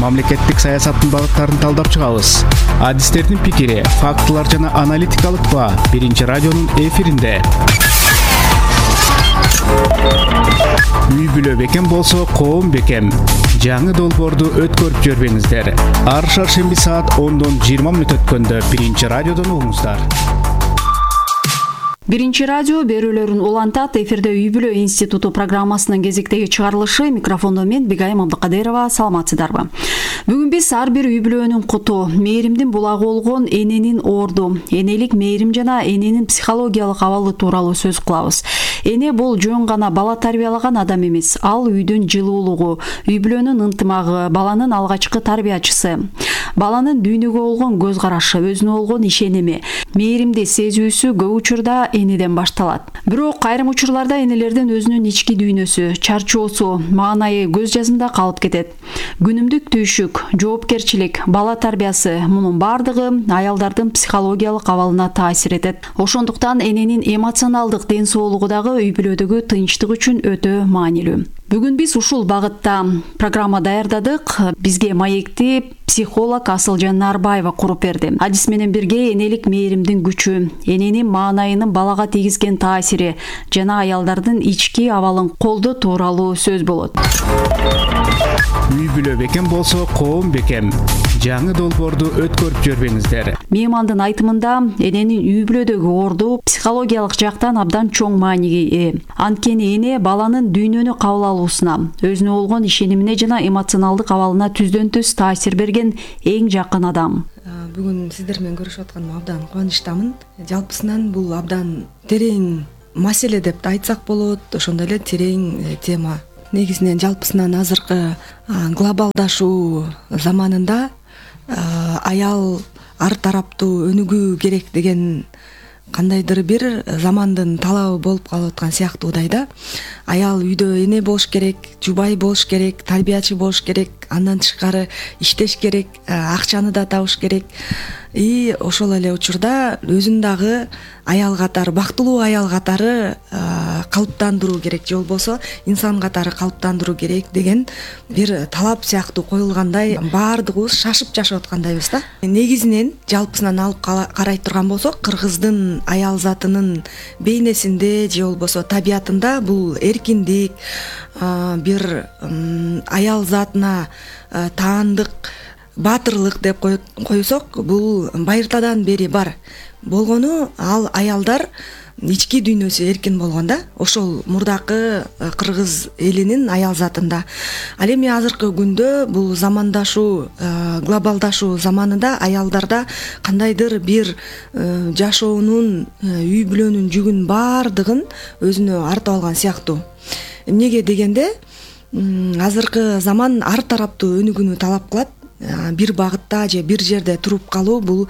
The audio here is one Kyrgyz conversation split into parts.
мамлекеттик саясаттын багыттарын талдап чыгабыз. Адистердин пикири, фактылар жана аналитикалык баа Биринчи радионун эфиринде. Үй бүлө бекем болсо коом бекем. Жаңы долбоорду өткөрүп жүрбөңүздөр. Ар шаршемби саат 10-дон 20 мүнөт өткөндө Биринчи радиодон угуңуздар. Биринчи радио берүүлөрүн улантат. Эфирде Үй бүлө институту программасынын кезектеги чыгарылышы. Микрофондо мен Бигайым Абдыкадырова. Саламатсыздарбы? Бүгүн биз ар бир үй бүлөнүн куту, мээримдин булагы болгон эненин орду, энелик мээрим жана эненин психологиялык абалы тууралуу сөз кылабыз. Эне бул жөн гана бала тарбиялаган адам эмес. Ал үйдүн жылуулугу, үй бүлөнүн ынтымагы, баланын алгачкы тарбиячысы, баланын дүйнөгө болгон көз карашы, өзүнө болгон ишеними, мээримди сезүүсү көп учурда энеден башталат. Бирок айрым учурларда энелердин өзүнүн ички дүйнөсү, чарчоосу, маанайы көз жазында калып кетет. Күнүмдүк түйшүк, жоопкерчилик, бала тарбиясы мунун бардыгы аялдардын психологиялык абалына таасир этет. Ошондуктан эненин эмоционалдык ден соолугу дагы үй бүлөдөгү тынчтык үчүн өтө маанилүү. Бүгүн биз ушул багытта программа даярдадык. Бизге маекти психолог Асылжан Нарбаева куруп берди. Адис менен бирге энелик мээримдин күчү, эненин маанайынын балага тийгизген таасири жана аялдардын ички абалын колдоо тууралуу сөз болот. Үй бүлө бекем болсо коом бекем. Жаңы долбоорду өткөрүп жүрбөңүздөр. Меймандын айтымында эненин үй бүлөдөгү орду психологиялык жактан абдан чоң мааниге ээ. Анткени эне баланын дүйнөнү кабыл алуусуна, өзүнө болгон ишенимине жана эмоционалдык абалына түздөн түз таасир берген эң жакын адам. Бүгүн сиздер менен көрүшүп атканыма абдан кубанычтамын. Жалпысынан бул абдан терең маселе деп айтсак болот, ошондой эле терең тема. Негизинен жалпысынан азыркы глобалдашуу заманында аял ар тараптуу өнүгүү керек деген кандайдыр бир замандын талабы болуп калып аткан сыяктуудай да. Аял үйдө эне болуш керек, жубай болуш керек, тарбиячы болуш керек, андан тышкары иштеш керек, акчаны да табыш керек. И ошол эле учурда өзүн дагы аял катары, бактылуу аял катары калыптандыруу керек, же болбосо инсан катары калыптандыруу керек деген бир талап сыяктуу коюлгандай, баардыгыбыз шашып жашап аткандайбыз да. Негизинен жалпысынан алып карай турган болсок, кыргыздын аял затынын бейнесинде же болбосо табиятында бул эркиндик, бир аял затына таандык баатырлык деп койсок, бул байыртадан бери бар. Болгону ал аялдар ички дүйнөсү эркин болгон да, ошол мурдакы кыргыз элинин аял затында. Ал эми азыркы күндө бул замандашуу, глобалдашуу заманында аялдарда кандайдыр бир жашоонун, үй бүлөнүн жүгүн баардыгын өзүнө артып алган сыяктуу. Эмнеге дегенде, азыркы заман ар тараптуу өнүгүүнү талап кылат. Бир багытта же бир жерде туруп калуу бул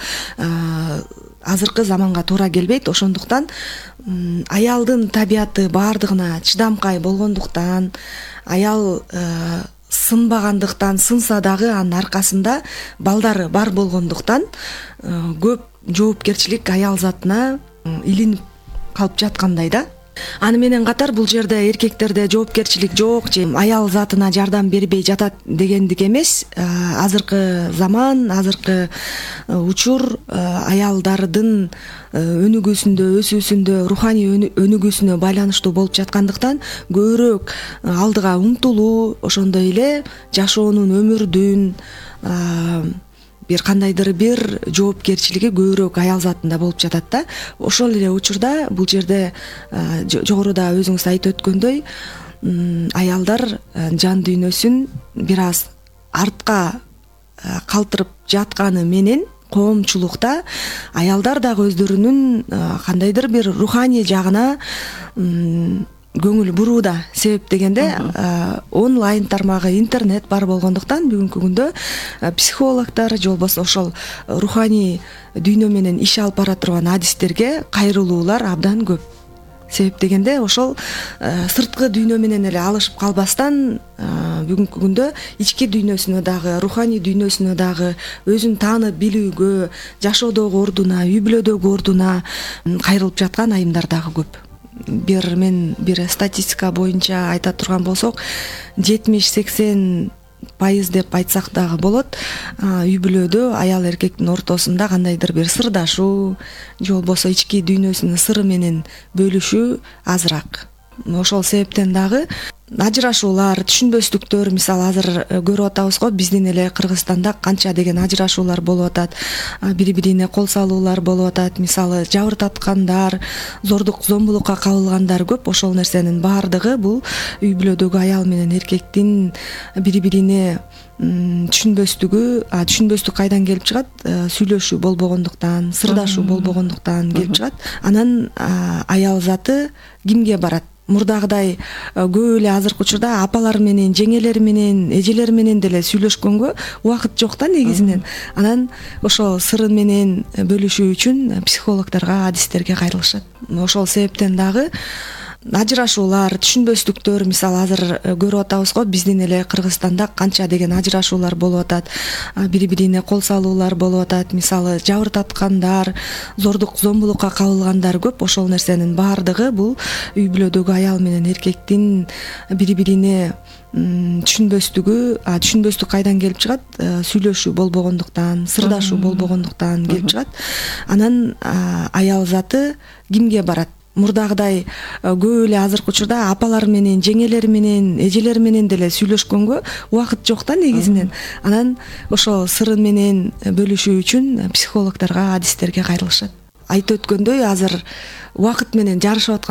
азыркы заманга туура келбейт. Ошондуктан аялдын табияты баардыгына чыдамкай болгондуктан, аял сынбагандыктан, сынса дагы анын аркасында балдары бар болгондуктан көп жоопкерчилик аял затына илинип калып жаткандай да. Аны менен катар бул жерде эркектерде жоопкерчилик жок же аял затына жардам бербей жатат дегендик эмес. Азыркы заман, азыркы учур аялдардын өнүгүүсүндө, өсүүсүндө, руханий өнүгүүсүнө байланыштуу болуп жаткандыктан көбүрөөк алдыга умтулуу, ошондой эле жашоонун, өмүрдүн бир кандайдыр бир жоопкерчилиги көбүрөөк аял затында болуп жатат да. Ошол эле учурда бул жерде жогоруда өзүңүз айтып өткөндөй, аялдар жан дүйнөсүн бир аз артка калтырып жатканы менен коомчулукта аялдар дагы өздөрүнүн кандайдыр бир руханий жагына көңүл бурууда. Себеп дегенде онлайн тармагы, интернет бар болгондуктан бүгүнкү күндө психологдор же болбосо ошол руханий дүйнө менен иш алып бара турган адистерге кайрылуулар абдан көп. Себеп дегенде ошол сырткы дүйнө менен эле алышып калбастан бүгүнкү күндө ички дүйнөсүнө дагы, руханий дүйнөсүнө дагы, өзүн таанып билүүгө, жашоодогу ордуна, үй бүлөдөгү ордуна кайрылып жаткан айымдар дагы көп. Бир статистика боюнча айта турган болсок, 70-80 пайыз деп айтсак дагы болот. Үй бүлөдө аял эркектин ортосунда кандайдыр бир сырдашуу же болбосо ички дүйнөсүнүн сыры менен бөлүшүү азыраак. Ошол себептен дагы ажырашуулар, түшүнбөстүктөр, мисалы азыр көрүп атабыз го, биздин эле Кыргызстанда канча деген ажырашуулар болуп атат, бири-бирине кол салуулар болуп атат, мисалы жабыртаткандар, зордук зомбулукка кабылгандар көп. Ошол нерсенин баардыгы бул үй бүлөдөгү аял менен эркектин бири-бирине түшүнбөстүк кайдан келип чыгат? Сүйлөшүү болбогондуктан, сырдашуу болбогондуктан келип чыгат. Анан аял заты кимге барат? Мурдагыдай көп эле азыркы учурда апалар менен, жеңелери менен, эжелери менен деле сүйлөшкөнгө убакыт жок да негизинен. Анан ошол сыры менен бөлүшүү үчүн психологдорго, адистерге кайрылышат. Ошол себептен дагы ажырашуулар, түшүнбөстүктөр, мисалы азыр көрүп атабыз го, биздин эле Кыргызстанда канча деген ажырашуулар болуп атат, бири-бирине кол салуулар болуп атат, мисалы жабыртаткандар, зордук зомбулукка кабылгандар көп. Ошол нерсенин баардыгы бул үй бүлөдөгү аял менен эркектин бири-бирине түшүнбөстүк кайдан келип чыгат? Сүйлөшүү болбогондуктан, сырдашуу болбогондуктан келип чыгат. Анан аял заты кимге барат? Мурдагыдай көп эле азыркы учурда апалар менен, жеңелери менен, эжелери менен деле сүйлөшкөнгө убакыт жок да негизинен. Анан ошол сыры менен бөлүшүү үчүн психологдорго, адистерге кайрылышат. Айтып өткөндөй, азыр убакыт менен жарышып